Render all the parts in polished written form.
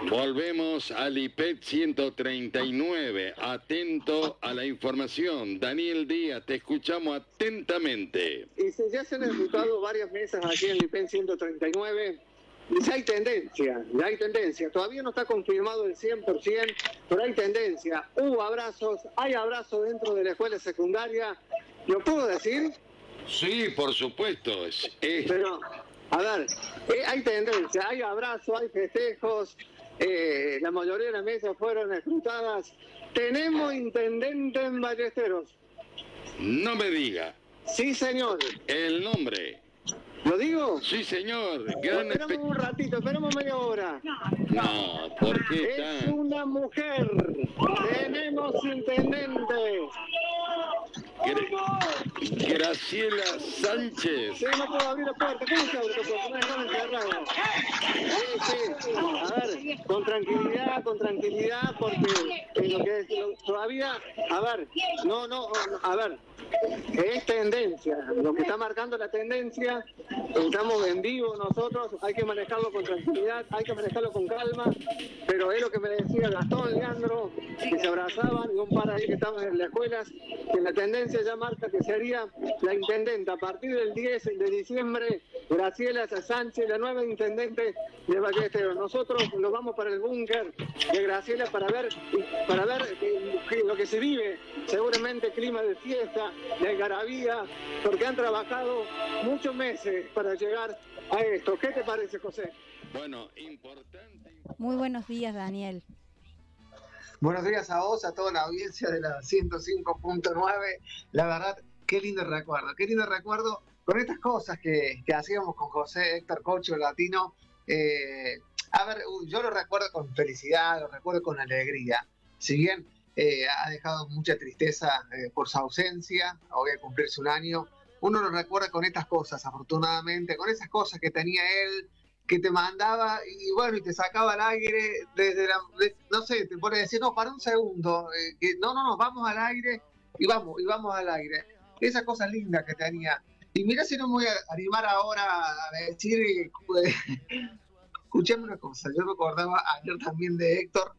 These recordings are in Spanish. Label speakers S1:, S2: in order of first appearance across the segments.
S1: Volvemos al IPET 139. Atento a la información. Daniel Díaz, te escuchamos atentamente.
S2: Y ya se han ejecutado varias mesas aquí en el IPET 139. Y ya hay tendencia. Todavía no está confirmado el 100%, pero hay tendencia. Hubo abrazos, hay abrazos dentro de la escuela secundaria. ¿Lo puedo decir?
S1: Sí, por supuesto.
S2: Pero, a ver, hay tendencia, hay abrazos, hay festejos. La mayoría de las mesas fueron escrutadas. Tenemos intendente en Ballesteros.
S1: No me diga.
S2: Sí, señor.
S1: El nombre.
S2: ¿Lo digo?
S1: Sí, señor. Gran
S2: Esperamos un ratito, esperamos media hora.
S1: No, ¿por qué
S2: Es
S1: tan?
S2: una mujer. Tenemos intendente.
S1: Graciela Sánchez.
S2: Sí, no puedo abrir la puerta. ¿Cómo se abre la puerta? Me están encerrados. Sí. A ver, con tranquilidad, porque todavía, a ver, es tendencia. Lo que está marcando la tendencia, estamos en vivo nosotros, hay que manejarlo con tranquilidad, hay que manejarlo con calma, pero es lo que me decía Gastón, Leandro, que se abrazaban, y un par ahí que estaban en las escuelas, que la tendencia ya marca que sería la intendenta a partir del 10 de diciembre, Graciela Sánchez, la nueva intendente de Ballesteros. Nosotros nos vamos para el búnker de Graciela para ver lo que se vive, seguramente clima de fiesta, de algarabía, porque han trabajado muchos meses para llegar a esto. ¿Qué te parece, José?
S1: Bueno, importante.
S3: Muy buenos días, Daniel.
S4: Buenos días a vos, a toda la audiencia de la 105.9. La verdad, qué lindo recuerdo con estas cosas que hacíamos con José Héctor Cocho Latino. A ver, yo lo recuerdo con felicidad, lo recuerdo con alegría. Si bien ha dejado mucha tristeza por su ausencia, hoy a cumplirse un año, uno lo recuerda con estas cosas, afortunadamente, con esas cosas que tenía él, que te mandaba y bueno, y te sacaba al aire no sé, te pone a decir, no, para un segundo, que no, vamos al aire y vamos al aire. Esas cosas lindas que tenía. Y mira si no me voy a animar ahora a decir, escuchame una cosa, yo me acordaba ayer también de Héctor,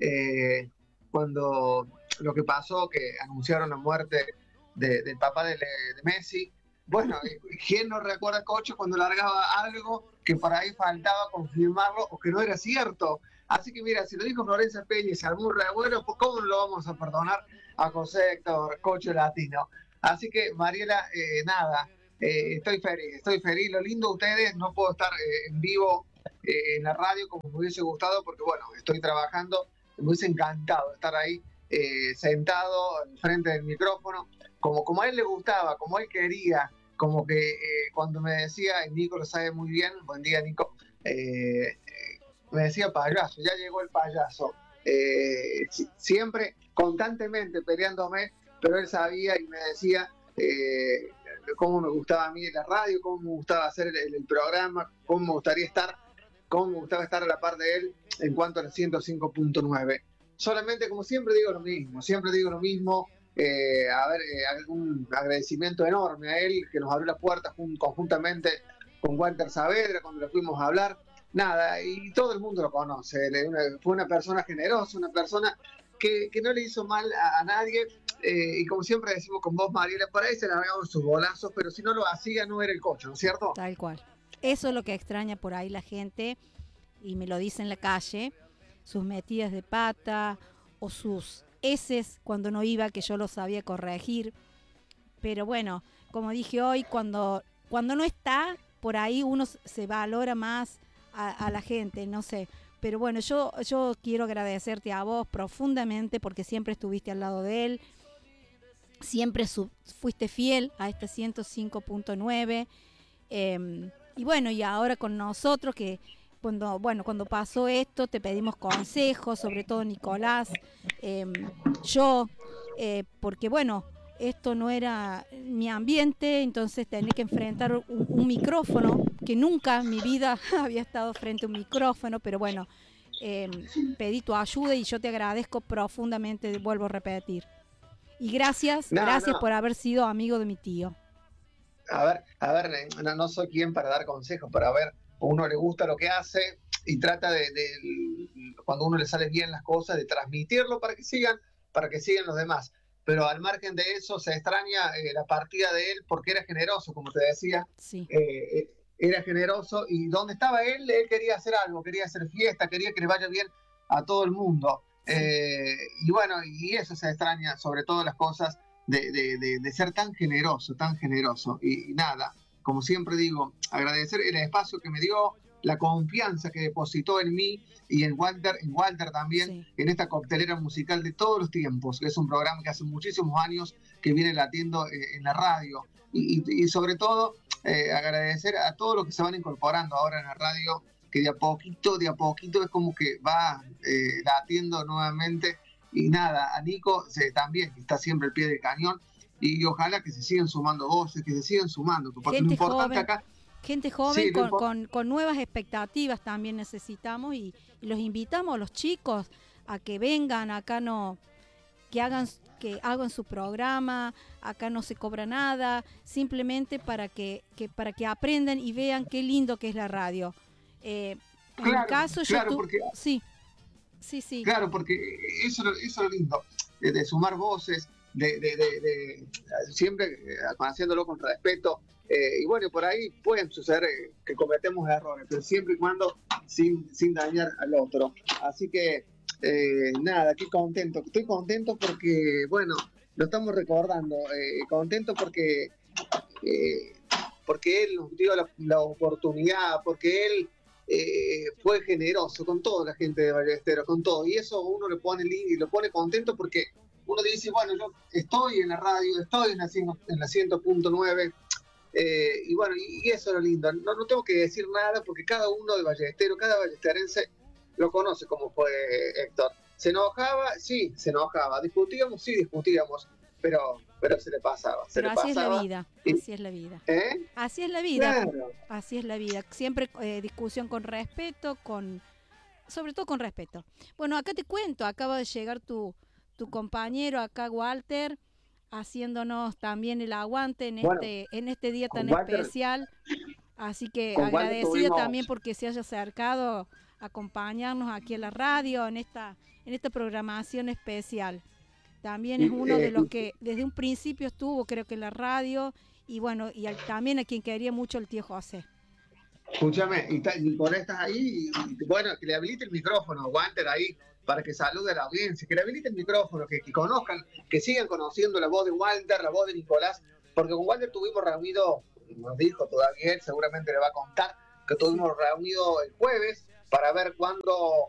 S4: cuando lo que pasó, que anunciaron la muerte del papá de Messi. Bueno, ¿quién no recuerda a Cocho cuando largaba algo que por ahí faltaba confirmarlo o que no era cierto? Así que mira, si lo dijo Florencia Peña y se armó un revuelo, pues ¿cómo no lo vamos a perdonar a José Héctor Cocho Latino? Así que Mariela, estoy feliz. Lo lindo de ustedes, no puedo estar en vivo en la radio como me hubiese gustado porque bueno, estoy trabajando, me hubiese encantado estar ahí sentado al frente del micrófono, como a él le gustaba, como él quería, como que cuando me decía, y Nico lo sabe muy bien, buen día Nico, me decía payaso, ya llegó el payaso, siempre, constantemente peleándome, pero él sabía y me decía cómo me gustaba a mí la radio, cómo me gustaba hacer el programa, cómo me gustaba estar a la par de él en cuanto al 105.9. Solamente, como siempre digo lo mismo, algún agradecimiento enorme a él, que nos abrió la puerta conjuntamente con Walter Saavedra cuando le fuimos a hablar, y todo el mundo lo conoce, fue una persona generosa, una persona que no le hizo mal a nadie, y como siempre decimos con vos, Mariela, por ahí se largaban sus bolazos, pero si no lo hacía no era el Cocho, ¿no es cierto?
S3: Tal cual. Eso es lo que extraña por ahí la gente, y me lo dice en la calle, sus metidas de pata o sus eses cuando no iba, que yo los sabía corregir. Pero bueno, como dije hoy, cuando no está, por ahí uno se valora más a la gente, no sé. Pero bueno, yo quiero agradecerte a vos profundamente porque siempre estuviste al lado de él, siempre fuiste fiel a este 105.9, y bueno, y ahora con nosotros que cuando pasó esto te pedimos consejos, sobre todo Nicolás, porque bueno, esto no era mi ambiente, entonces tenía que enfrentar un micrófono, que nunca en mi vida había estado frente a un micrófono, pero bueno, pedí tu ayuda y yo te agradezco profundamente, vuelvo a repetir. Y gracias por haber sido amigo de mi tío.
S4: A ver, no soy quien para dar consejos, pero a ver, a uno le gusta lo que hace y trata cuando a uno le sale bien las cosas, de transmitirlo para que sigan los demás. Pero al margen de eso, se extraña la partida de él porque era generoso, como te decía.
S3: Sí.
S4: Era generoso, y donde estaba él quería hacer algo, quería hacer fiesta, quería que le vaya bien a todo el mundo.
S3: Sí.
S4: Y bueno, y eso se extraña sobre todas las cosas, de ser tan generoso. Y nada, como siempre digo, agradecer el espacio que me dio, la confianza que depositó en mí y en Walter también,
S3: Sí.
S4: en esta coctelera musical de todos los tiempos, que es un programa que hace muchísimos años que viene latiendo en la radio. Y sobre todo, agradecer a todos los que se van incorporando ahora en la radio, que de a poquito es como que va latiendo nuevamente. Y nada, a Nico también, que está siempre al pie del cañón, y ojalá que se sigan sumando voces, que se sigan sumando, porque
S3: Gente
S4: lo importante
S3: joven.
S4: acá...
S3: Gente joven
S4: Sí,
S3: con nuevas expectativas también necesitamos, y los invitamos a los chicos a que vengan acá, que hagan su programa. Acá no se cobra nada, simplemente para que aprendan y vean qué lindo que es la radio. En mi caso,
S4: porque...
S3: Sí.
S4: Claro, porque eso es lo lindo, de sumar voces, de siempre haciéndolo con respeto. Y bueno, por ahí pueden suceder que cometemos errores, pero siempre y cuando sin dañar al otro. Así que nada, estoy contento porque, bueno, lo estamos recordando, contento porque él nos dio la oportunidad, porque él fue generoso con toda la gente de Ballesteros, con todo, y eso uno lo pone contento, porque uno dice, bueno, yo estoy en la radio, estoy en la 100.9, y bueno, y eso es lo lindo. No tengo que decir nada, porque cada uno de Ballesteros, cada ballesterense lo conoce como fue Héctor. ¿Se enojaba? Sí, se enojaba. ¿Discutíamos? Sí, discutíamos, pero se le pasaba.
S3: Es la vida, así es la vida. Así es la vida,
S4: claro.
S3: Así es la vida. Siempre discusión con respeto, sobre todo con respeto. Bueno, acá te cuento, acaba de llegar tu compañero acá, Walter, haciéndonos también el aguante en este día tan especial. Así que agradecida también porque se haya acercado a acompañarnos aquí en la radio, en esta programación especial. También es uno de los que desde un principio estuvo, creo que en la radio, y bueno, también a quien quería mucho el tío José.
S4: Escúchame, y por estás ahí, y bueno, que le habilite el micrófono, Walter, ahí, para que salude a la audiencia, que le habilite el micrófono, que conozcan, que sigan conociendo la voz de Walter, la voz de Nicolás, porque con Walter tuvimos reunido, nos dijo todavía él, seguramente le va a contar, que tuvimos reunido el jueves para ver cuándo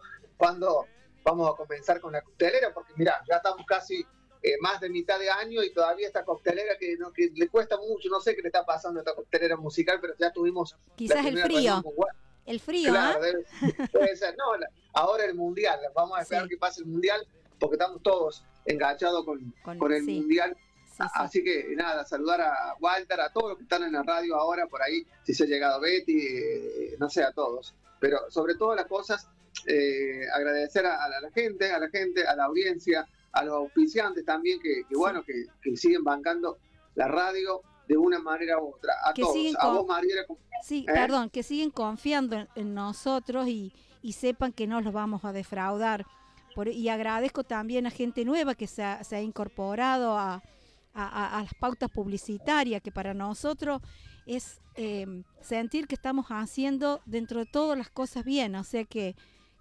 S4: vamos a comenzar con la coctelera, porque mirá, ya estamos casi más de mitad de año, y todavía esta coctelera que le cuesta mucho, no sé qué le está pasando a esta coctelera musical, pero ya tuvimos...
S3: Quizás el frío. El frío,
S4: claro, debe ser. No, ahora el mundial, vamos a esperar que pase el mundial, porque estamos todos enganchados con el mundial. Sí. Así que nada, saludar a Walter, a todos los que están en la radio ahora por ahí, si se ha llegado Betty, no sé, a todos. Pero sobre todas las cosas, agradecer a la gente, a la audiencia, a los auspiciantes también, que bueno, que siguen bancando la radio de una manera u otra. A todos, a vos, Mariela.
S3: Sí, perdón, que siguen confiando en nosotros y sepan que no los vamos a defraudar. Y agradezco también a gente nueva que se ha incorporado a las pautas publicitarias, que para nosotros es sentir que estamos haciendo dentro de todas las cosas bien. O sea, que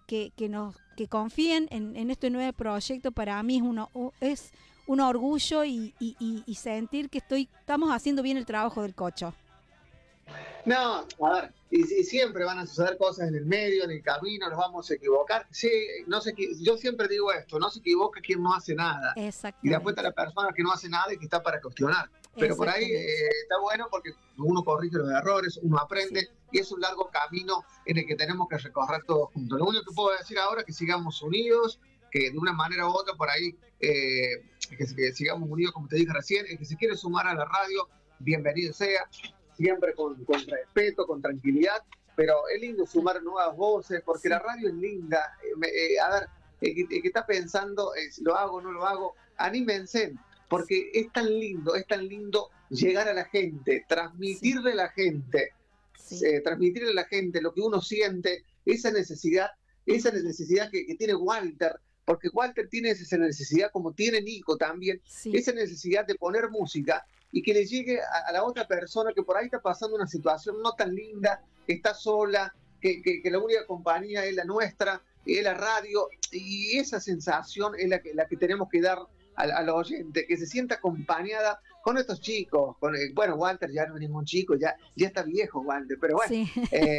S3: confíen en este nuevo proyecto. Para mí es un orgullo y sentir que estamos haciendo bien el trabajo del Cocho.
S4: No, a ver, y siempre van a suceder cosas en el medio, en el camino, nos vamos a equivocar. Sí, yo siempre digo esto, no se equivoca quien no hace nada.
S3: Exactamente.
S4: Y después está la persona que no hace nada y que está para cuestionar. Pero por ahí está bueno, porque uno corrige los errores, uno aprende, y es un largo camino en el que tenemos que recorrer todos juntos. Lo único que puedo decir ahora es que sigamos unidos, que de una manera u otra por ahí, que sigamos unidos, como te dije recién. El que se quiere sumar a la radio, bienvenido sea, siempre con respeto, con tranquilidad, pero es lindo sumar nuevas voces, porque la radio es linda. A ver, el que está pensando, si lo hago o no lo hago, anímense, porque es tan lindo llegar a la gente, transmitirle a la gente, transmitirle a la gente lo que uno siente, esa necesidad esa necesidad que tiene Walter, porque Walter tiene esa necesidad, como tiene Nico también,
S3: Sí,
S4: esa necesidad de poner música y que le llegue a la otra persona que por ahí está pasando una situación no tan linda, que está sola, que la única compañía es la nuestra, es la radio, y esa sensación es la que tenemos que dar al oyente, que se sienta acompañada con estos chicos. Bueno, Walter ya no es ningún chico, ya está viejo Walter, pero bueno.
S3: sí.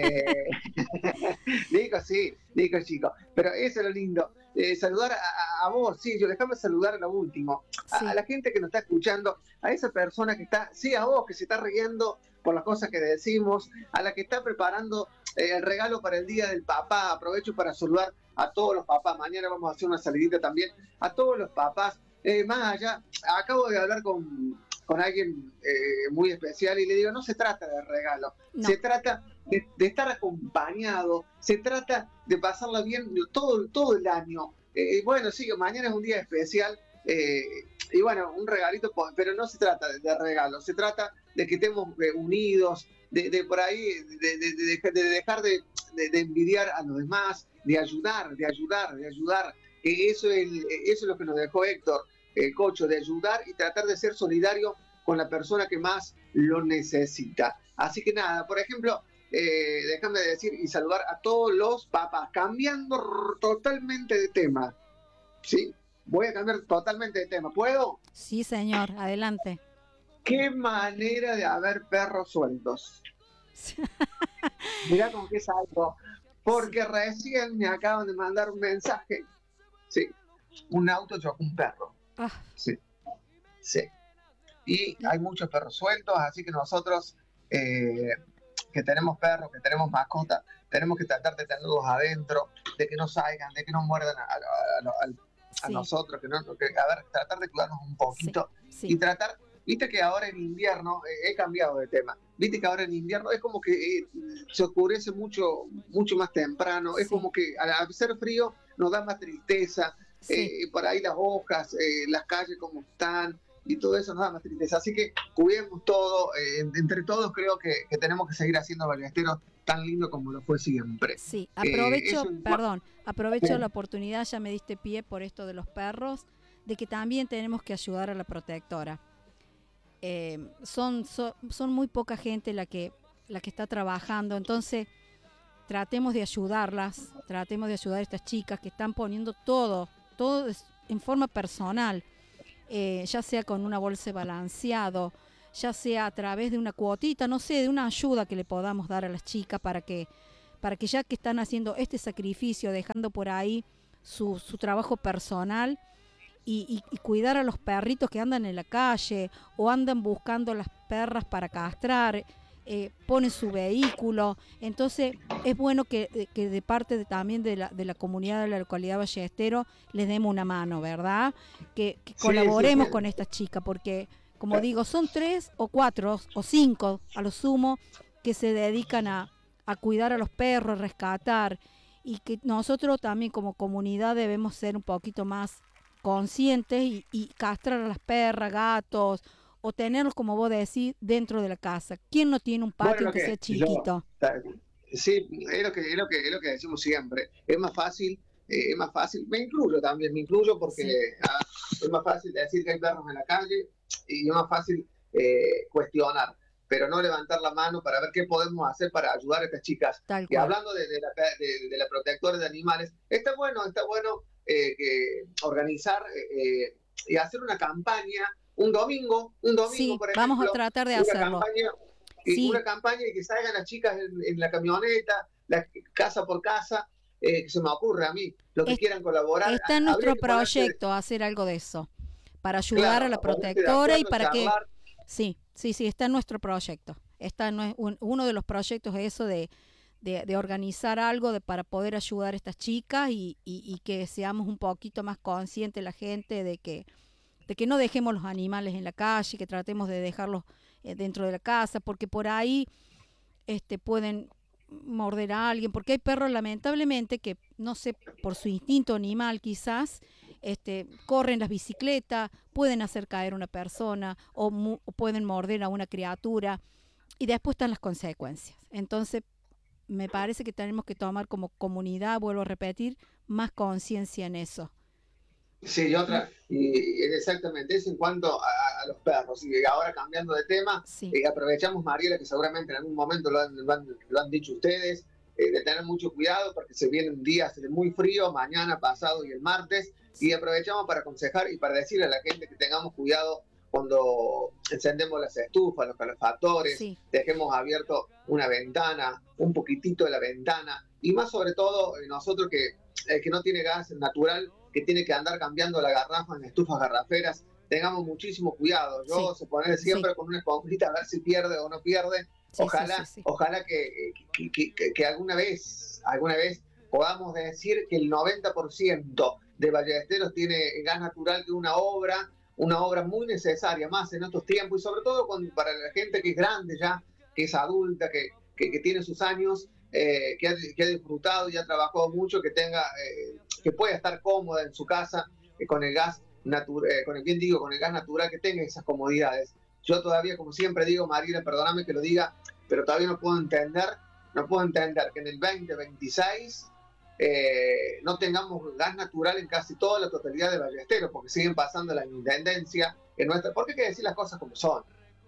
S4: Nico sí, Nico es chico. Pero eso es lo lindo. Saludar a vos, sí, yo déjame saludar a lo último.
S3: Sí.
S4: A la gente que nos está escuchando, a esa persona que está, sí, a vos, que se está riendo por las cosas que decimos, a la que está preparando el regalo para el Día del Papá. Aprovecho para saludar a todos los papás. Mañana vamos a hacer una salidita también a todos los papás. Más allá, acabo de hablar con alguien muy especial y le digo, no se trata de regalo,
S3: No.
S4: se trata de estar acompañado, se trata de pasarla bien todo el año. Bueno, sí, mañana es un día especial y bueno, un regalito, pero no se trata de regalo, se trata de que estemos unidos, de por ahí, de dejar de envidiar a los demás, de ayudar. Eso es lo que nos dejó Héctor, Cocho, de ayudar y tratar de ser solidario con la persona que más lo necesita. Así que nada, por ejemplo, déjame decir y saludar a todos los papás, cambiando totalmente de tema. ¿Sí? Voy a cambiar totalmente de tema. ¿Puedo?
S3: Sí, señor, adelante.
S4: ¿Qué manera de haber perros sueltos? Mirá con qué salgo. Porque recién me acaban de mandar un mensaje. Sí, un auto chocó un perro.
S3: Ah,
S4: Sí. Y hay muchos perros sueltos, así que nosotros que tenemos perros, que tenemos mascotas, tenemos que tratar de tenerlos adentro, de que no salgan, de que no muerdan a
S3: sí,
S4: nosotros, tratar de cuidarnos un poquito
S3: sí.
S4: y tratar, viste que ahora en invierno, he cambiado de tema, viste que ahora en invierno es como que se oscurece mucho más temprano, es
S3: Sí.
S4: como que al ser frío nos da más tristeza,
S3: Sí.
S4: por ahí las hojas, las calles como están, y todo eso nos da más tristeza. Así que cuidemos todo, entre todos creo que tenemos que seguir haciendo Ballesteros tan lindo como lo fue siempre.
S3: Sí, aprovecho,
S4: eso-
S3: aprovecho
S4: Sí.
S3: la oportunidad, ya me diste pie por esto de los perros, de que también tenemos que ayudar a la protectora. Son muy poca gente la que está trabajando, entonces tratemos de ayudarlas, tratemos de ayudar a estas chicas que están poniendo todo en forma personal, ya sea con una bolsa de balanceado, ya sea a través de una cuotita, no sé, de una ayuda que le podamos dar a las chicas para que ya que están haciendo este sacrificio, dejando por ahí su trabajo personal y cuidar a los perritos que andan en la calle o andan buscando las perras para castrar, ponen su vehículo. Entonces es bueno que de parte también de la comunidad de la localidad Ballesteros les demos una mano, ¿verdad? Que colaboremos con estas chicas, porque como digo, son 3 o 4 o 5 a lo sumo que se dedican a cuidar a los perros, rescatar, y que nosotros también como comunidad debemos ser un poquito más conscientes y castrar a las perras, gatos, o tenerlos, como vos decís, dentro de la casa. ¿Quién no tiene un patio
S4: Bueno,
S3: que sea chiquito?
S4: Sí, es lo que decimos siempre. Es más fácil, me incluyo porque es más fácil decir que hay perros en la calle y es más fácil cuestionar, pero no levantar la mano para ver qué podemos hacer para ayudar a estas chicas.
S3: Tal
S4: Y
S3: cual.
S4: hablando de la protectora de animales, está bueno organizar y hacer una campaña un domingo,
S3: Sí,
S4: por ejemplo,
S3: vamos a tratar de hacerlo. Sí.
S4: Una campaña y que salgan las chicas en la camioneta, casa por casa, que se me ocurre a mí, los que quieran colaborar.
S3: Está en nuestro proyecto hacer algo de eso, para ayudar a la protectora y para
S4: charlar.
S3: Sí, está en nuestro proyecto. Uno de los proyectos es eso de organizar algo para poder ayudar a estas chicas y que seamos un poquito más conscientes la gente de que no dejemos los animales en la calle, que tratemos de dejarlos dentro de la casa, porque por ahí pueden morder a alguien, porque hay perros lamentablemente que, no sé, por su instinto animal quizás, corren las bicicletas, pueden hacer caer a una persona o pueden morder a una criatura y después están las consecuencias. Entonces me parece que tenemos que tomar como comunidad, vuelvo a repetir, más conciencia en eso.
S4: Sí, y exactamente eso en cuanto a los perros. Y ahora cambiando de tema,
S3: Sí,
S4: aprovechamos, Mariela, que seguramente en algún momento lo han dicho ustedes, de tener mucho cuidado porque se vienen días de muy frío, mañana, pasado y el martes, y aprovechamos para aconsejar y para decirle a la gente que tengamos cuidado cuando encendemos las estufas, los calefactores,
S3: sí,
S4: dejemos abierto una ventana, un poquitito de la ventana, y más sobre todo nosotros que no tiene gas natural, que tiene que andar cambiando la garrafa en estufas garraferas, tengamos muchísimo cuidado. Yo
S3: sí,
S4: se pone siempre
S3: sí,
S4: con una esponjita a ver si pierde o no pierde.
S3: sí, sí, sí, sí.
S4: Ojalá que alguna vez podamos decir que el 90% de Ballesteros tiene gas natural, que es una obra muy necesaria, más en estos tiempos, y sobre todo para la gente que es grande ya, que es adulta, que tiene sus años, que ha disfrutado y ha trabajado mucho, que pueda estar cómoda en su casa con el gas natural, con el gas natural, que tenga esas comodidades. Yo todavía, como siempre digo, Mariela, perdóname que lo diga, pero todavía no puedo entender que en el 2026 no tengamos gas natural en casi toda la totalidad de Ballesteros, porque siguen pasando la intendencia en nuestra. Porque hay que decir las cosas como son.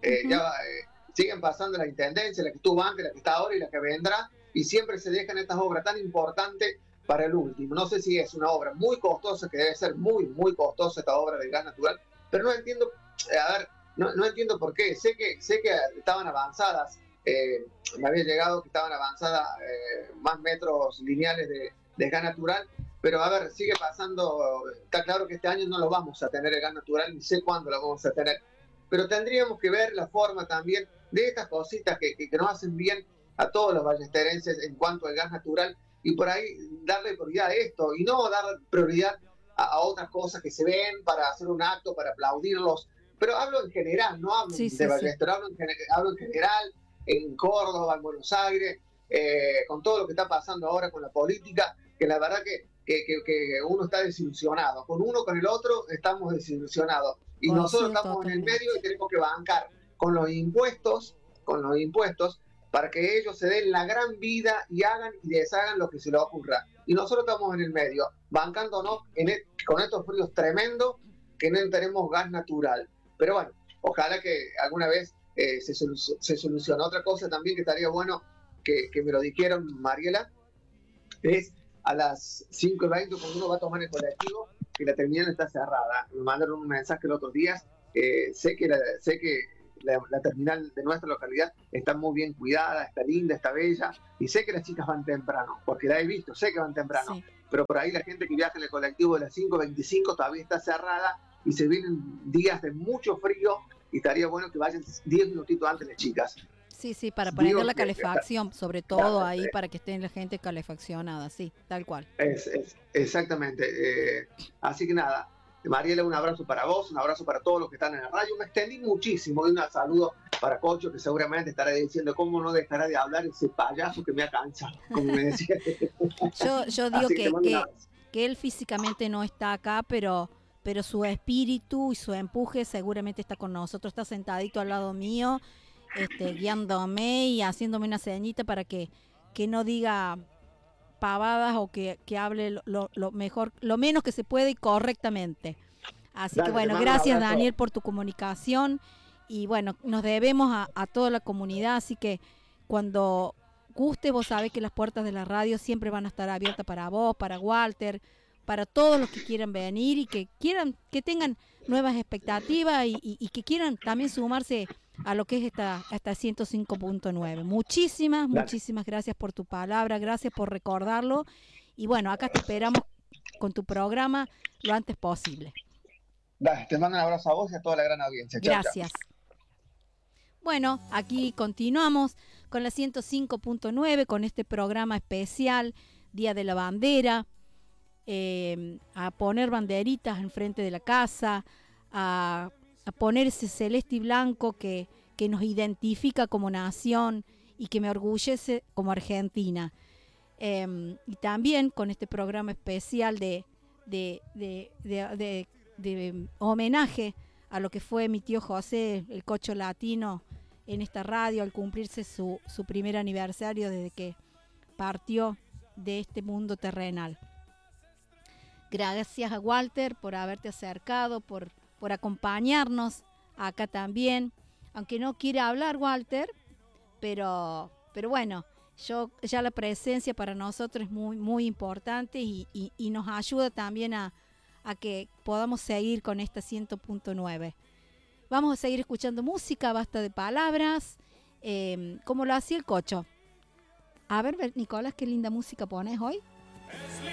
S4: Siguen pasando la intendencia, la que estuvo antes, la que está ahora y la que vendrá, y siempre se dejan estas obras tan importantes para el último. No sé si es una obra muy costosa, que debe ser muy, muy costosa esta obra del gas natural, pero no entiendo, no entiendo por qué. Sé que estaban avanzadas, me había llegado que estaban avanzadas más metros lineales de gas natural, pero sigue pasando. Está claro que este año no lo vamos a tener el gas natural, ni sé cuándo lo vamos a tener, pero tendríamos que ver la forma también de estas cositas que nos hacen bien a todos los ballesterenses en cuanto al gas natural, y por ahí darle prioridad a esto y no dar prioridad a otras cosas que se ven para hacer un acto, para aplaudirlos. Pero hablo en general, no hablo de Ballesteros, hablo en general, en Córdoba, en Buenos Aires, con todo lo que está pasando ahora con la política, que la verdad que uno está desilusionado. Con uno, con el otro, estamos desilusionados. Y nosotros estamos en el medio y tenemos que bancar con los impuestos, para que ellos se den la gran vida y hagan y deshagan lo que se les ocurra. Y nosotros estamos en el medio, bancándonos con estos fríos tremendos, que no tenemos gas natural. Pero bueno, ojalá que alguna vez se solucione. Otra cosa también que estaría bueno que me lo dijeron, Mariela, es a las 5:20 cuando uno va a tomar el colectivo, que la terminal está cerrada. Me mandaron un mensaje el otro día. Sé que la terminal de nuestra localidad está muy bien cuidada, está linda, está bella, y sé que las chicas van temprano, porque la he visto, sé que van temprano, sí. Pero por ahí la gente que viaja en el colectivo de las 5:25 todavía está cerrada y se vienen días de mucho frío, y estaría bueno que vayan 10 minutitos antes las chicas.
S3: Sí, para poner la calefacción, sobre todo ahí, para que estén la gente calefaccionada, sí, tal cual.
S4: Exactamente. Así que nada, Mariela, un abrazo para vos, un abrazo para todos los que están en la radio. Me extendí muchísimo, y un saludo para Cocho, que seguramente estará diciendo cómo no dejará de hablar ese payaso que me ha cansado, como me decía.
S3: Yo digo que él físicamente no está acá, pero su espíritu y su empuje seguramente está con nosotros, está sentadito al lado mío, guiándome y haciéndome una ceñita para que no diga pavadas o que hable lo mejor, lo menos que se puede y correctamente. Así que bueno, gracias Daniel por tu comunicación, y bueno, nos debemos a toda la comunidad, así que cuando guste, vos sabés que las puertas de la radio siempre van a estar abiertas para vos, para Walter, para todos los que quieran venir y que tengan nuevas expectativas y que quieran también sumarse a lo que es esta 105.9. Muchísimas gracias por tu palabra, gracias por recordarlo, y bueno, acá te esperamos con tu programa lo antes posible.
S4: Dale, te mando un abrazo a vos y a toda la gran audiencia.
S3: Gracias. Chau. Bueno, aquí continuamos con la 105.9, con este programa especial, Día de la Bandera, a poner banderitas enfrente de la casa, a poner ese celeste y blanco que nos identifica como nación y que me orgullece como argentina. Y también con este programa especial de homenaje a lo que fue mi tío José, el Cocho Latino, en esta radio, al cumplirse su primer aniversario desde que partió de este mundo terrenal. Gracias a Walter por haberte acercado, por acompañarnos acá también. Aunque no quiere hablar Walter, pero bueno, ya la presencia para nosotros es muy, muy importante y nos ayuda también a que podamos seguir con esta 100.9. Vamos a seguir escuchando música, basta de palabras, como lo hacía el Cocho. A ver, Nicolás, qué linda música pones hoy.